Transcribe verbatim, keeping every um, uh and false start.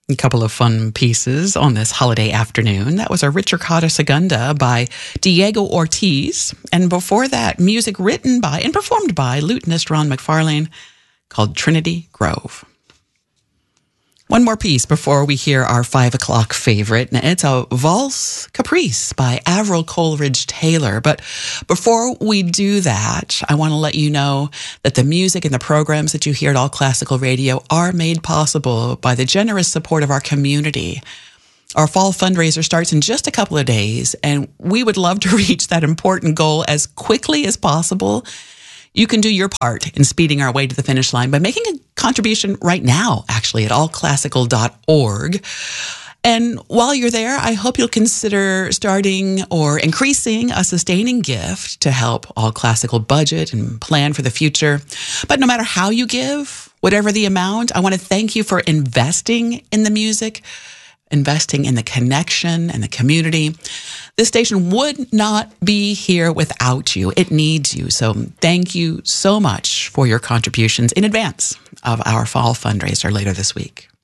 A couple of fun pieces on this holiday afternoon. That was a Ricercata Segunda by Diego Ortiz. And before that, music written by and performed by lutenist Ron McFarlane called Trinity Grove. One more piece before we hear our five o'clock favorite. And it's a Valse Caprice by Avril Coleridge Taylor. But before we do that, I want to let you know that the music and the programs that you hear at All Classical Radio are made possible by the generous support of our community. Our fall fundraiser starts in just a couple of days, and we would love to reach that important goal as quickly as possible. You can do your part in speeding our way to the finish line by making a contribution right now, actually, at all classical dot org. And while you're there, I hope you'll consider starting or increasing a sustaining gift to help All Classical budget and plan for the future. But no matter how you give, whatever the amount, I want to thank you for investing in the music, investing in the connection and the community. This station would not be here without you. It needs you. So thank you so much for your contributions in advance of our fall fundraiser later this week.